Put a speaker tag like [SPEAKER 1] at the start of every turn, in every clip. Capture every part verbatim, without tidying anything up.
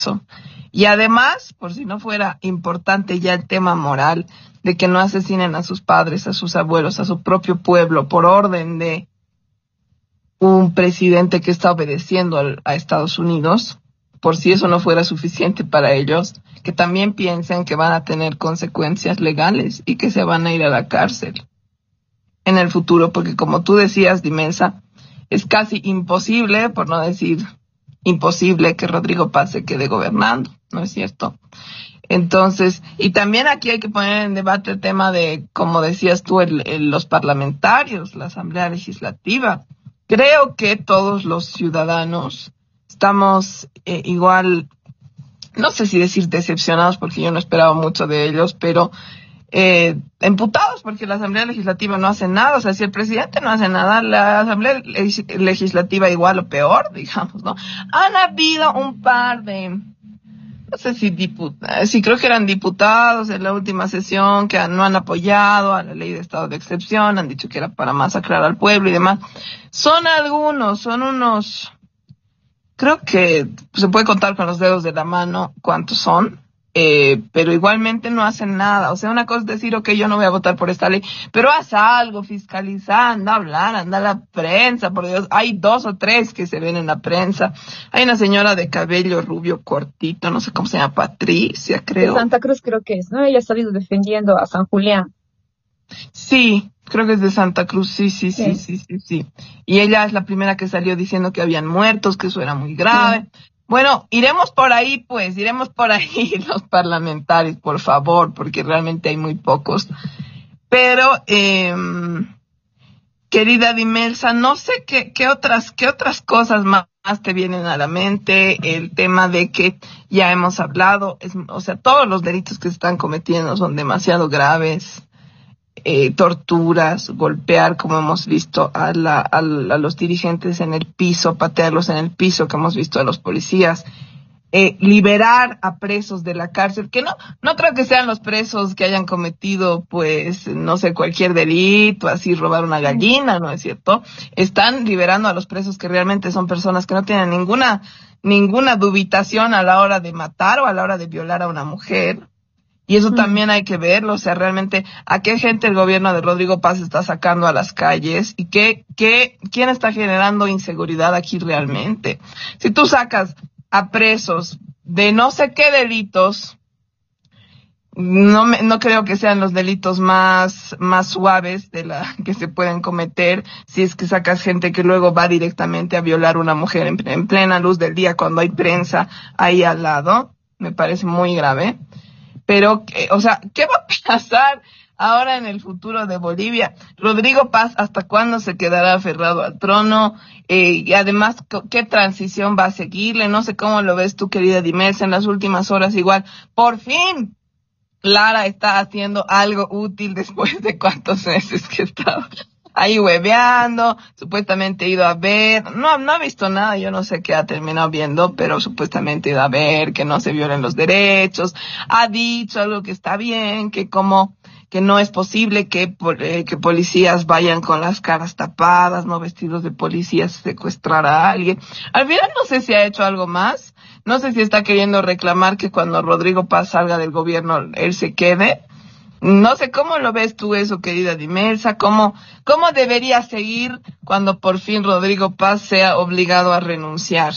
[SPEAKER 1] Y además, por si no fuera importante ya el tema moral, de que no asesinen a sus padres, a sus abuelos, a su propio pueblo, por orden de un presidente que está obedeciendo al, a Estados Unidos, por si eso no fuera suficiente para ellos, que también piensen que van a tener consecuencias legales y que se van a ir a la cárcel en el futuro, porque como tú decías, Dimelsa, es casi imposible, por no decir imposible, que Rodrigo Paz se quede gobernando, ¿no es cierto? Entonces, y también aquí hay que poner en debate el tema de, como decías tú, el, el, los parlamentarios, la Asamblea Legislativa. Creo que todos los ciudadanos estamos eh, igual, no sé si decir decepcionados, porque yo no esperaba mucho de ellos, pero eh, emputados porque la Asamblea Legislativa no hace nada. O sea, si el presidente no hace nada, la Asamblea Legislativa igual o peor, digamos, ¿no? Han habido un par de, no sé si diputados, sí creo que eran diputados en la última sesión que no han apoyado a la ley de estado de excepción, han dicho que era para masacrar al pueblo y demás. Son algunos, son unos, creo que se puede contar con los dedos de la mano cuántos son. Eh, pero igualmente no hacen nada. O sea, una cosa es decir, ok, yo no voy a votar por esta ley, pero haz algo, fiscaliza, anda a hablar, anda a la prensa, por Dios. Hay dos o tres que se ven en la prensa. Hay una señora de cabello rubio cortito, no sé cómo se llama, Patricia, creo.
[SPEAKER 2] De Santa Cruz creo que es, ¿no? Ella ha salido defendiendo a San Julián.
[SPEAKER 1] Sí, creo que es de Santa Cruz, sí, sí, sí, sí, sí, sí, sí. Y ella es la primera que salió diciendo que habían muertos, que eso era muy grave. Sí. Bueno, iremos por ahí, pues, iremos por ahí los parlamentarios, por favor, porque realmente hay muy pocos. Pero, eh, querida Dimelsa, no sé qué, qué otras, qué otras cosas más te vienen a la mente. El tema de que ya hemos hablado, es, o sea, todos los delitos que se están cometiendo son demasiado graves. Eh, torturas, golpear, como hemos visto a, la, a, la, a los dirigentes en el piso, patearlos en el piso, que hemos visto a los policías, eh, liberar a presos de la cárcel, que no, no creo que sean los presos que hayan cometido, pues, no sé, cualquier delito, así robar una gallina, ¿no es cierto? Están liberando a los presos que realmente son personas que no tienen ninguna, ninguna dubitación a la hora de matar o a la hora de violar a una mujer. Y eso también hay que verlo, o sea, realmente a qué gente el gobierno de Rodrigo Paz está sacando a las calles y qué, qué, quién está generando inseguridad aquí realmente. Si tú sacas a presos de no sé qué delitos, no me, no creo que sean los delitos más, más suaves de la que se pueden cometer, si es que sacas gente que luego va directamente a violar a una mujer en, en plena luz del día cuando hay prensa ahí al lado, me parece muy grave. Pero, o sea, ¿qué va a pasar ahora en el futuro de Bolivia? Rodrigo Paz, ¿hasta cuándo se quedará aferrado al trono? Eh, y además, ¿qué transición va a seguirle? No sé cómo lo ves tú, querida Dimelsa, en las últimas horas igual. Por fin, Lara está haciendo algo útil después de cuántos meses que estaba ahí hueveando, supuestamente ha ido a ver, no, no ha visto nada, yo no sé qué ha terminado viendo, pero supuestamente ha ido a ver que no se violen los derechos, ha dicho algo que está bien, que como, que no es posible que, eh, que policías vayan con las caras tapadas, no vestidos de policías, secuestrar a alguien. Al final no sé si ha hecho algo más, no sé si está queriendo reclamar que cuando Rodrigo Paz salga del gobierno, él se quede. No sé cómo lo ves tú eso, querida Dimelsa, cómo, cómo debería seguir cuando por fin Rodrigo Paz sea obligado a renunciar.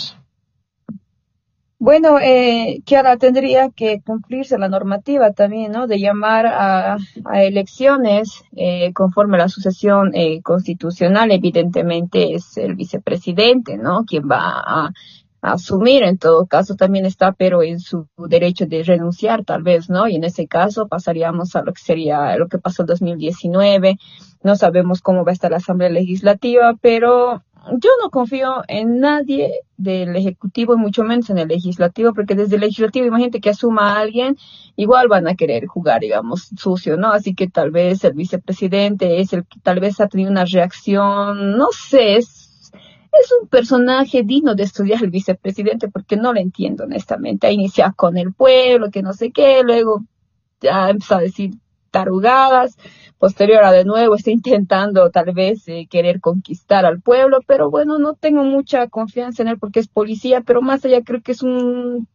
[SPEAKER 2] Bueno, eh, que ahora tendría que cumplirse la normativa también, ¿no? De llamar a, a elecciones eh, conforme a la sucesión eh, constitucional. Evidentemente es el vicepresidente, ¿no? Quien va a asumir, en todo caso también está, pero en su derecho de renunciar tal vez, ¿no? Y en ese caso pasaríamos a lo que sería lo que pasó en dos mil diecinueve, no sabemos cómo va a estar la Asamblea Legislativa, pero yo no confío en nadie del Ejecutivo y mucho menos en el Legislativo, porque desde el Legislativo, imagínate que asuma a alguien, igual van a querer jugar, digamos, sucio, ¿no? Así que tal vez el vicepresidente es el que tal vez ha tenido una reacción, no sé, es Es un personaje digno de estudiar el vicepresidente porque no lo entiendo honestamente. Ha iniciado con el pueblo, que no sé qué, luego ya empezó a decir tarugadas, posterior a de nuevo está intentando tal vez eh, querer conquistar al pueblo, pero bueno, no tengo mucha confianza en él porque es policía, pero más allá creo que es un